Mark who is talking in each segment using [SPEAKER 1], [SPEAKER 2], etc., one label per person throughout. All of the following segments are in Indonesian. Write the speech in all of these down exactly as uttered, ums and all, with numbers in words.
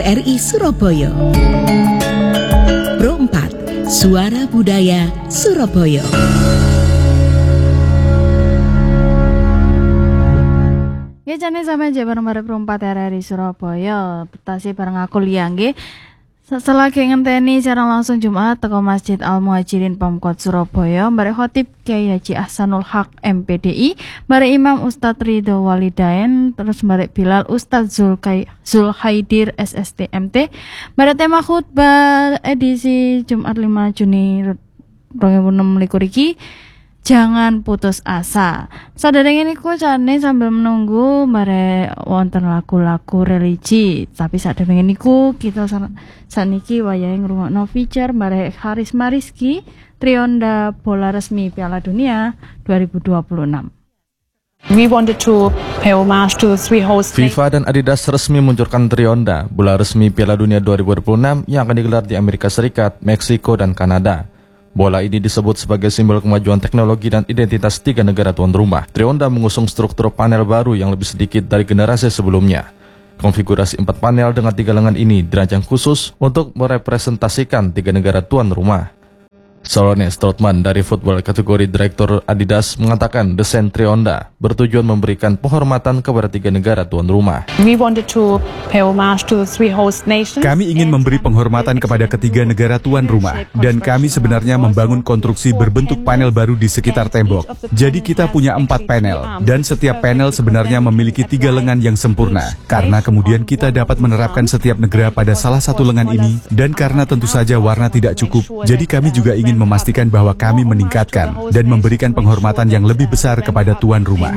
[SPEAKER 1] R I Surabaya. Pro empat, Suara Budaya Surabaya.
[SPEAKER 2] Ya jane sampeyan jek bareng-bareng Pro empat R R I Surabaya. Betasi bareng aku Lia nggih. Selagi ngenteni secara langsung Jumat teko Masjid Al Muhajirin Pemkot Surabaya, bare khotib Kyai Haji Ahsanul Haq M P D I, bare Imam Ustadz Ridho Walidain, terus bare Bilal Ustadz Zulkai Zulhaidir S S T M T, bare tema khutbah edisi Jumat lima Juni dua ribu enam belas iki, jangan putus asa. Saderenge niku jane sambil menunggu bare wonten lagu-lagu religi. Tapi saderenge niku kita saniki wayahe ngrungokno feature bare Harisma Rizky Trionda bola resmi Piala Dunia dua ribu dua puluh enam.
[SPEAKER 3] We wanted to pay homage to the three host
[SPEAKER 4] FIFA dan Adidas resmi meluncurkan Trionda, bola resmi Piala Dunia dua ribu dua puluh enam yang akan digelar di Amerika Serikat, Meksiko, dan Kanada. Bola ini disebut sebagai simbol kemajuan teknologi dan identitas tiga negara tuan rumah. Trionda mengusung struktur panel baru yang lebih sedikit dari generasi sebelumnya. Konfigurasi empat panel dengan tiga lengan ini dirancang khusus untuk merepresentasikan tiga negara tuan rumah. Solone Strootman dari football kategori Direktur Adidas mengatakan desain Trionda bertujuan memberikan penghormatan kepada tiga negara tuan rumah.
[SPEAKER 3] We wanted to pay homage to the three host nations.
[SPEAKER 5] Kami ingin memberi penghormatan kepada ketiga negara tuan rumah, dan kami sebenarnya membangun konstruksi berbentuk panel baru di sekitar tembok. Jadi kita punya empat panel, dan setiap panel sebenarnya memiliki tiga lengan yang sempurna. Karena kemudian kita dapat menerapkan setiap negara pada salah satu lengan ini, dan karena tentu saja warna tidak cukup, jadi kami juga ingin memastikan bahwa kami meningkatkan dan memberikan penghormatan yang lebih besar kepada tuan rumah.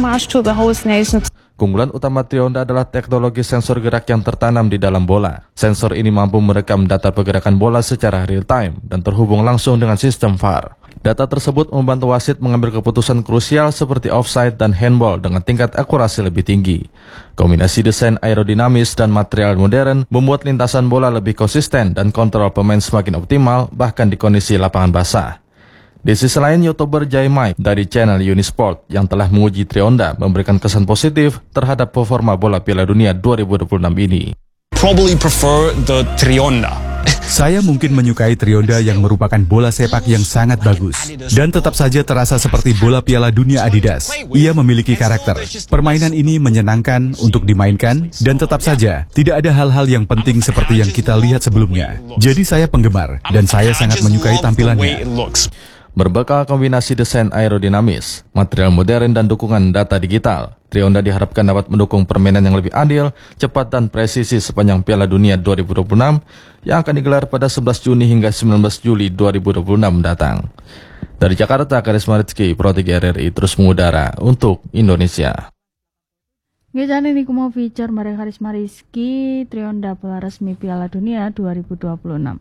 [SPEAKER 4] Keunggulan utama Trionda adalah teknologi sensor gerak yang tertanam di dalam bola. Sensor ini mampu merekam data pergerakan bola secara real time dan terhubung langsung dengan sistem V A R. Data tersebut membantu wasit mengambil keputusan krusial seperti offside dan handball dengan tingkat akurasi lebih tinggi. Kombinasi desain aerodinamis dan material modern membuat lintasan bola lebih konsisten dan kontrol pemain semakin optimal bahkan di kondisi lapangan basah. Di sisi lain, YouTuber Jai Mike dari channel Unisport yang telah menguji Trionda memberikan kesan positif terhadap performa bola Piala Dunia dua ribu dua puluh enam ini.
[SPEAKER 6] Probably prefer the Trionda.
[SPEAKER 5] Saya mungkin menyukai Trionda yang merupakan bola sepak yang sangat bagus dan tetap saja terasa seperti bola Piala Dunia Adidas. Ia memiliki karakter. Permainan ini menyenangkan untuk dimainkan dan tetap saja tidak ada hal-hal yang penting seperti yang kita lihat sebelumnya. Jadi saya penggemar dan saya sangat menyukai tampilannya.
[SPEAKER 4] Berbekal kombinasi desain aerodinamis, material modern dan dukungan data digital, Trionda diharapkan dapat mendukung permainan yang lebih adil, cepat dan presisi sepanjang Piala Dunia dua ribu dua puluh enam yang akan digelar pada sebelas Juni hingga sembilan belas Juli dua ribu dua puluh enam mendatang. Dari Jakarta, Harisma Rizky, Pro tiga R R I terus mengudara untuk Indonesia.
[SPEAKER 2] Gejane niku mau feature bareng Harisma Rizky, Trionda bola resmi Piala Dunia dua ribu dua puluh enam.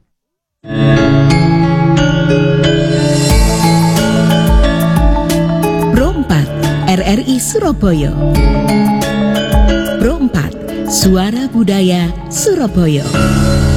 [SPEAKER 1] Pro empat R R I Surabaya. Pro empat Suara Budaya Surabaya.